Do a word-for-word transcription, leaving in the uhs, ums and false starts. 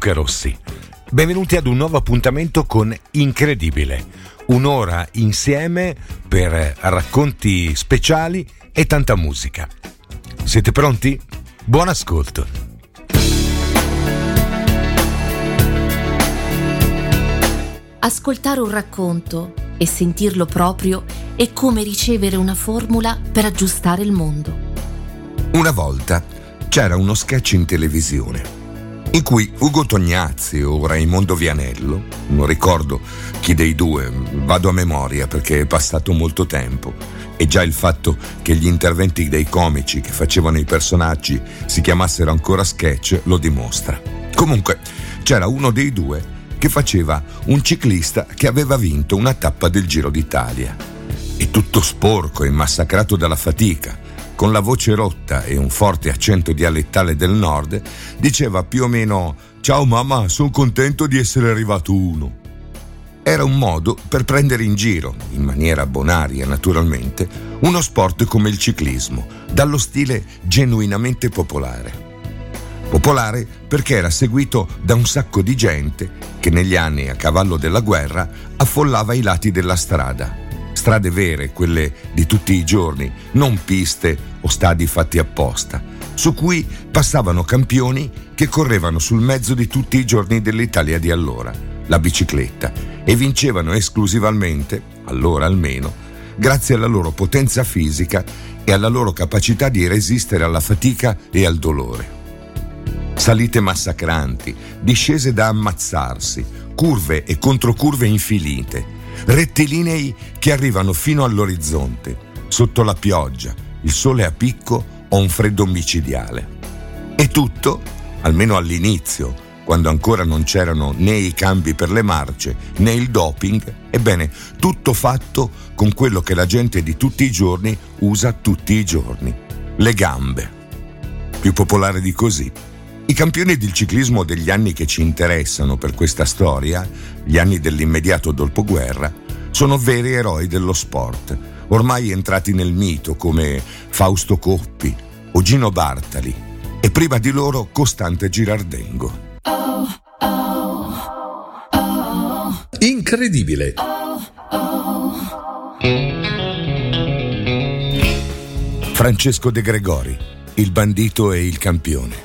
Zuccherossi. Benvenuti ad un nuovo appuntamento con Incredibile. Un'ora insieme per racconti speciali e tanta musica. Siete pronti? Buon ascolto. Ascoltare un racconto e sentirlo proprio è come ricevere una formula per aggiustare il mondo. Una volta c'era uno sketch in televisione in cui Ugo Tognazzi o Raimondo Vianello, non ricordo chi dei due, vado a memoria perché è passato molto tempo e già il fatto che gli interventi dei comici che facevano i personaggi si chiamassero ancora sketch lo dimostra. Comunque c'era uno dei due che faceva un ciclista che aveva vinto una tappa del Giro d'Italia e tutto sporco e massacrato dalla fatica, con la voce rotta e un forte accento dialettale del nord, diceva più o meno «Ciao mamma, sono contento di essere arrivato uno». Era un modo per prendere in giro, in maniera bonaria naturalmente, uno sport come il ciclismo, dallo stile genuinamente popolare. Popolare perché era seguito da un sacco di gente che negli anni a cavallo della guerra affollava i lati della strada. Strade vere, quelle di tutti i giorni, non piste o stadi fatti apposta, su cui passavano campioni che correvano sul mezzo di tutti i giorni dell'Italia di allora, la bicicletta, e vincevano esclusivamente, allora almeno, grazie alla loro potenza fisica e alla loro capacità di resistere alla fatica e al dolore. Salite massacranti, discese da ammazzarsi, curve e controcurve infinite, rettilinei che arrivano fino all'orizzonte, sotto la pioggia, il sole a picco o un freddo micidiale. E tutto, almeno all'inizio, quando ancora non c'erano né i cambi per le marce né il doping, ebbene, tutto fatto con quello che la gente di tutti i giorni usa tutti i giorni: le gambe. Più popolare di così. I campioni del ciclismo degli anni che ci interessano per questa storia, gli anni dell'immediato dopoguerra, sono veri eroi dello sport, ormai entrati nel mito come Fausto Coppi o Gino Bartali e prima di loro Costante Girardengo. Oh, oh, oh. Incredibile. Oh, oh. Francesco De Gregori, il bandito e il campione.